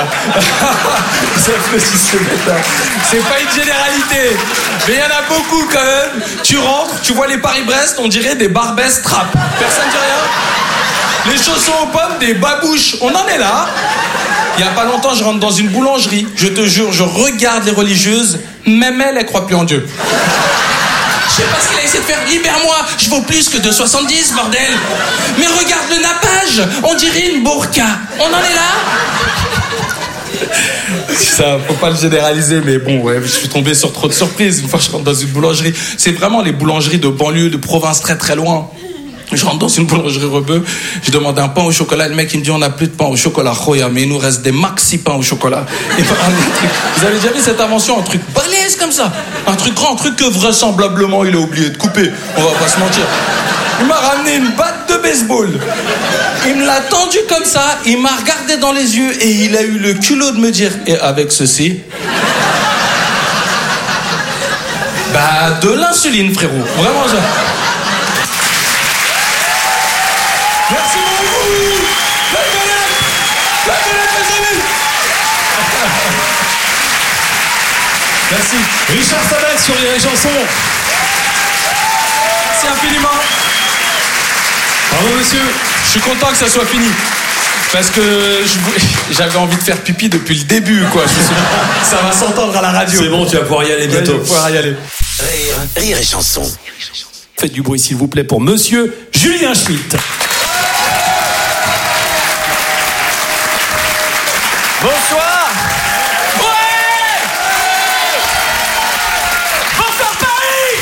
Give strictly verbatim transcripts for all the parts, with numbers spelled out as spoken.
Vous applaudissez, putain. C'est pas une généralité, mais il y en a beaucoup quand même. Tu rentres, tu vois les Paris-Brest, on dirait des Barbès Trap. Personne dit rien. Les chaussons aux pommes, des babouches. On en est là. Il y a pas longtemps, je rentre dans une boulangerie. Je te jure, je regarde les religieuses. Même elles, elles croient plus en Dieu. Je sais pas ce qu'il a essayé de faire. Libère-moi, je vaux plus que deux soixante-dix, bordel. Mais regarde le nappage, on dirait une burqa. On en est là. Ça, faut pas le généraliser, mais bon, ouais, je suis tombé sur trop de surprises. Une fois, je rentre dans une boulangerie. C'est vraiment les boulangeries de banlieue, de province, très très loin. Je rentre dans une boulangerie rebeu, je demande un pain au chocolat, le mec il me dit on n'a plus de pain au chocolat, Khoya, mais il nous reste des maxi pains au chocolat. Et ben, vous avez déjà vu cette invention, un truc balèze comme ça, un truc grand, un truc que vraisemblablement il a oublié de couper, on va pas se mentir. Il m'a ramené une batte de baseball, il me l'a tendu comme ça, il m'a regardé dans les yeux et il a eu le culot de me dire, et avec ceci, bah de l'insuline frérot, vraiment ça. Merci beaucoup. La galette, la galette, mes amis. Merci. Richard Sabat sur les chansons. Merci infiniment. Bravo monsieur. Je suis content que ça soit fini. Parce que je, j'avais envie de faire pipi depuis le début, quoi. Je me suis dit, ça va s'entendre à la radio. C'est bon, tu vas pouvoir y aller bientôt. Ouais, je vais pouvoir y aller. Rire, rire et chanson. Faites du bruit s'il vous plaît pour monsieur Julien Schmitt. Bonsoir. Ouais. Bonsoir Paris.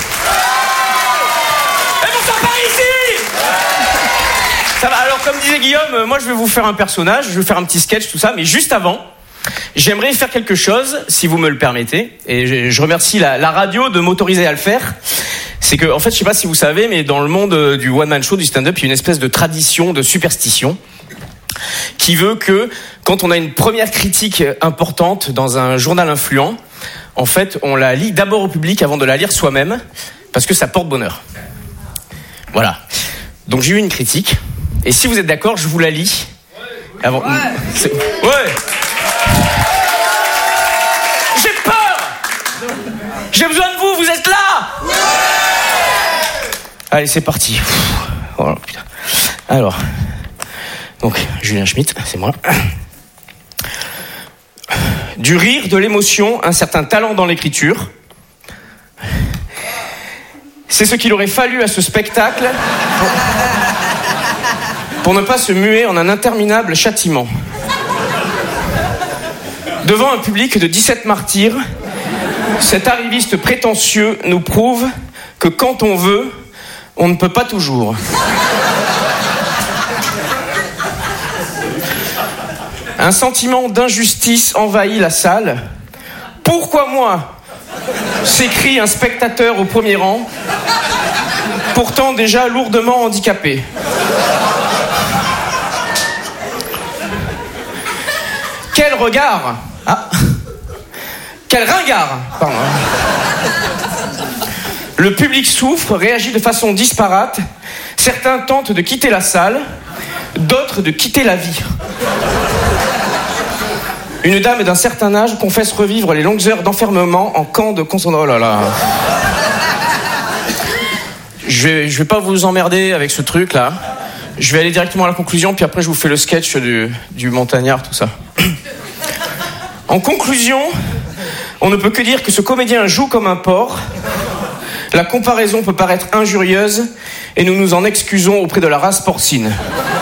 Et bonsoir Paris ici. Ça va, alors comme disait Guillaume, moi je vais vous faire un personnage, je vais faire un petit sketch, tout ça, mais juste avant, j'aimerais faire quelque chose, si vous me le permettez, et je, je remercie la, la radio de m'autoriser à le faire. C'est que, en fait, je sais pas si vous savez, mais dans le monde du one-man show, du stand-up, il y a une espèce de tradition, de superstition, qui veut que quand on a une première critique importante dans un journal influent, en fait, on la lit d'abord au public avant de la lire soi-même, parce que ça porte bonheur. Voilà. Donc j'ai eu une critique, et si vous êtes d'accord, je vous la lis. Avant... Ouais. C'est... Ouais. J'ai peur. J'ai besoin de vous, vous êtes là. Ouais. Allez, c'est parti. Oh, putain. Alors... Donc, Julien Schmitt, c'est moi. Du rire, de l'émotion, un certain talent dans l'écriture. C'est ce qu'il aurait fallu à ce spectacle pour, pour ne pas se muer en un interminable châtiment. Devant un public de dix-sept martyrs, cet arriviste prétentieux nous prouve que quand on veut, on ne peut pas toujours. Un sentiment d'injustice envahit la salle. Pourquoi moi ? S'écrie un spectateur au premier rang, pourtant déjà lourdement handicapé. Quel regard ! Ah. Quel ringard ! Pardon. Le public souffre, réagit de façon disparate. Certains tentent de quitter la salle, d'autres de quitter la vie. Une dame d'un certain âge confesse revivre les longues heures d'enfermement en camp de concentration. Oh là là. Je vais, je vais pas vous emmerder avec ce truc là. Je vais aller directement à la conclusion, puis après je vous fais le sketch du, du montagnard, tout ça. En conclusion, on ne peut que dire que ce comédien joue comme un porc. La comparaison peut paraître injurieuse et nous nous en excusons auprès de la race porcine.